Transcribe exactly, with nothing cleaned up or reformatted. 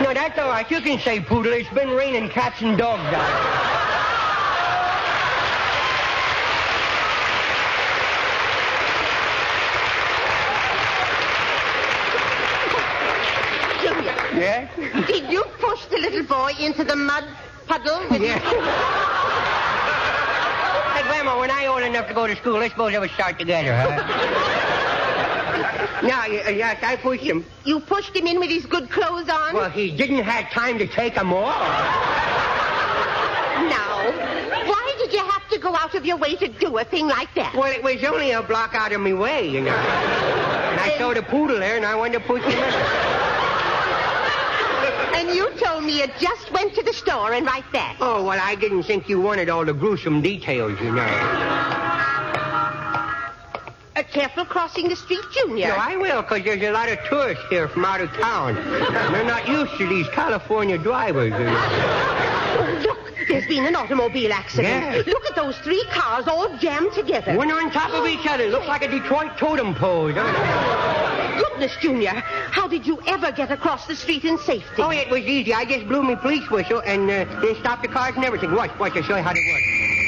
No, that's all right. You can say poodle. It's been raining cats and dogs out. Yeah? Did you push the little boy into the mud puddle? With Yeah. Hey, Grandma, when I old enough to go to school, let's suppose ever start together, huh? No, y- yes, I pushed him. You pushed him in with his good clothes on? Well, he didn't have time to take them off. Now, why did you have to go out of your way to do a thing like that? Well, it was only a block out of my way, you know. And I saw the poodle there, and I wanted to push him in. And you told me you just went to the store and right back. Oh, well, I didn't think you wanted all the gruesome details, you know. Uh, careful crossing the street, Junior. No, I will, because there's a lot of tourists here from out of town. They're not used to these California drivers, you know. Oh, look, there's been an automobile accident. Yeah. Look at those three cars all jammed together. One on top of each other. Looks like a Detroit totem pole, doesn't it? Goodness, Junior, how did you ever get across the street in safety? Oh, it was easy. I just blew my police whistle and uh, they stopped the cars and everything. Watch, watch, I'll show you how it works.